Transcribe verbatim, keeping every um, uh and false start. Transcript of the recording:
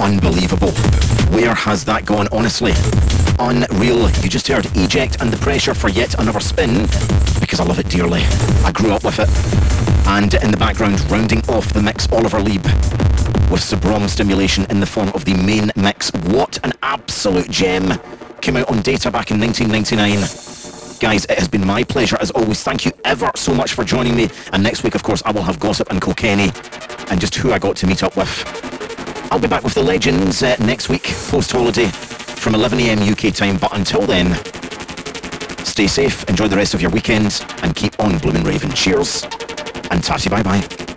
Unbelievable. Where has that gone, honestly? Unreal. You just heard Eject and The Pressure for yet another spin, because I love it dearly. I grew up with it. And in the background, rounding off the mix, Oliver Lieb with Sobrom Stimulation in the form of the main mix. What an absolute gem. Came out on Data back in nineteen ninety-nine. Guys, it has been my pleasure as always. Thank you ever so much for joining me. And next week, of course, I will have Gossip and Kilkenny and just who I got to meet up with. I'll be back with the legends uh, next week, post-holiday, from eleven a m U K time. But until then, stay safe, enjoy the rest of your weekend, and keep on bloomin' raving. Cheers, and tatty bye-bye.